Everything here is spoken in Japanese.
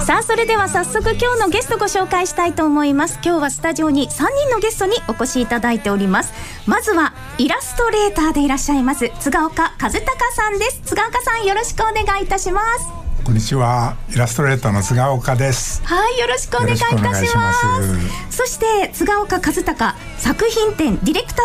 さあそれでは早速今日のゲストご紹介したいと思います。今日はスタジオに3人のゲストにお越しいただいております。まずはイラストレーターでいらっしゃいます菅岡和孝さんです。菅岡さん、よろしくお願いいたします。 こんにちは、イラストレーターの菅岡です。 はい、よろしくお願いいたします。そして菅岡和孝作品展ディレクター